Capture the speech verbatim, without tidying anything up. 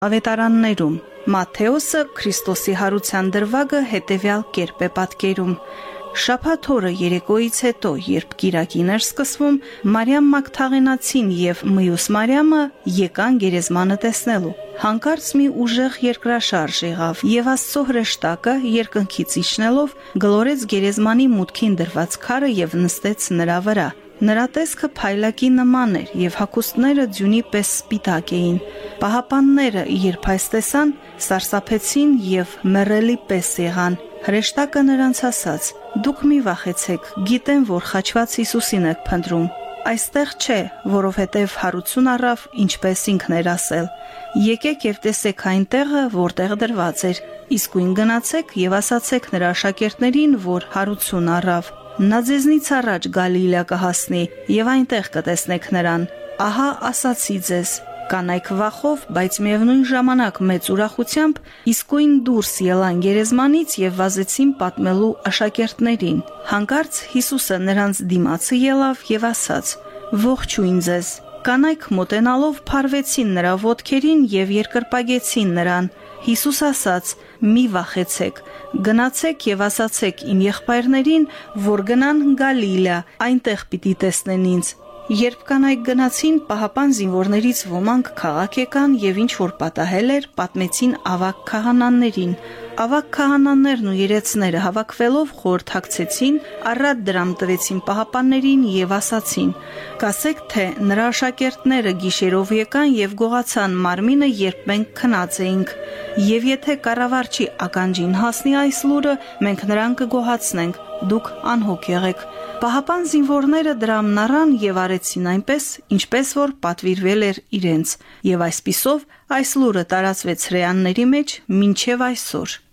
Ավետարաններում Մատթեոսը Քրիստոսի հարության դրվագը հետևյալ կերպ է պատկերում. Շաբաթ օրը երեկոյից հետո, երբ կիրակին էր սկսվում, Մարիամ Մագդաղենացին եւ մյուս Մարիամը եկան գերեզմանը տեսնելու։ Հանկարծ մի ուժեղ երկրաշարժ եղավ եւ Աստծո հրեշտակը երկնքից իջնելով գլորեց գերեզմանի մուտքին դրված քարը եւ նստեց նրա վրա։ Նրա տեսքը փայլակի նման էր եւ հագուստները ձյունի պես սպիտակ էին։ Պահապանները, երբ այս տեսան, սարսափեցին եւ մեռելի պես եղան։ Հրեշտակը նրանց ասաց. «Դուք մի վախեցեք, գիտեմ, որ խաչված Հիսուսին եք փնտրում։ Այստեղ չէ, որովհետև հարություն առավ, ինչպես ինքն էր ասել։ Եկեք եւ տեսեք այն տեղը, որտեղ դրված էր։ Իսկույն գնացեք եւ ասացեք նրա աշակերտներին, որ հարություն առավ։ Նա ձեզնից առաջ Գալիլա կհասնի եւ այնտեղ կտեսնեք նրան։ Ահա ասացի ձեզ»։ Կանայք վախով, բայց միևնույն ժամանակ մեծ ուրախությամբ իսկույն դուրս ելան գերեզմանից եւ վազեցին պատմելու աշակերտներին։ Հանկարծ Հիսուսը նրանց դիմացը ելավ եւ ասաց. «Ողջույն ձեզ»։ Կանայք մոտենալով փարվեցին նրա ոտքերին եւ երկրպագեցին նրան։ Հիսուս ասաց. «Մի վախեցեք, գնացեք եւ ասացեք իմ եղբայրներին, որ գնան Գալիլա, այնտեղ պիտի տեսնեն ինձ»։ Երբ կանայք գնացին, պահապան զինվորներից ոմանք քաղաք եկան եւ ինչ որ պատահել էր, պատմեցին ավագ քահանաներին։ Ավագ քահանաներն ու երեցները հավաքվելով խորհրդակցեցին, առատ դրամ տվեցին պահապաններին եւ ասացին. «Կասեք, թե նրա աշակերտները գիշերով եկան եւ գողացան մարմինը, երբ մենք քնած էինք։ Եվ եթե կառավարչի ականջին հասնի այս լուրը, մենք նրան կգոհացնենք, դուք անհոգ եղեք»։ Պահապան զինվորները դրամն առան եւ արեցին այնպես, ինչպես որ պատվիրվել էր իրենց, եւ այսպիսով այս լուրը տարածվեց հրեաների մեջ մինչեւ այսօր։